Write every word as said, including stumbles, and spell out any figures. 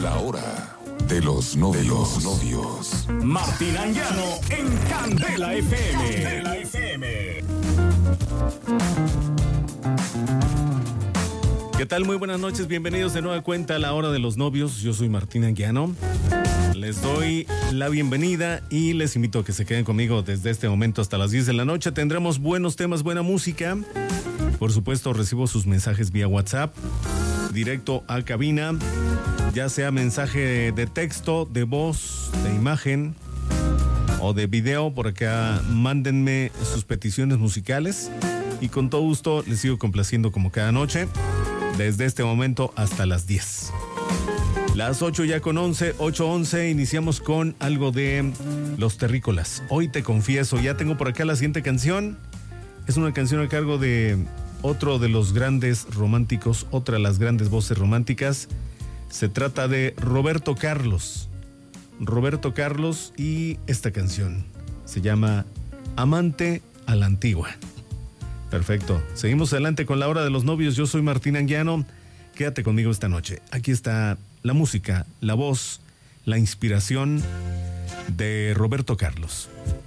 La hora de los novios. De los novios. Martín Anguiano en Candela F M. Candela F M. ¿Qué tal? Muy buenas noches, bienvenidos de nueva cuenta a La Hora de los Novios. Yo soy Martín Anguiano. Les doy la bienvenida y les invito a que se queden conmigo desde este momento hasta las diez de la noche. Tendremos buenos temas, buena música. Por supuesto, recibo sus mensajes vía WhatsApp, directo a cabina, ya sea mensaje de texto, de voz, de imagen o de video. Por acá mándenme sus peticiones musicales y con todo gusto les sigo complaciendo como cada noche, desde este momento hasta las diez. Las ocho ya con once, ocho once, iniciamos con algo de Los Terrícolas. Hoy te confieso, ya tengo por acá la siguiente canción. Es una canción a cargo de otro de los grandes románticos, otra de las grandes voces románticas. Se trata de Roberto Carlos. Roberto Carlos y esta canción se llama Amante a la Antigua. Perfecto. Seguimos adelante con La Hora de los Novios. Yo soy Martín Anguiano. Quédate conmigo esta noche. Aquí está la música, la voz, la inspiración de Roberto Carlos.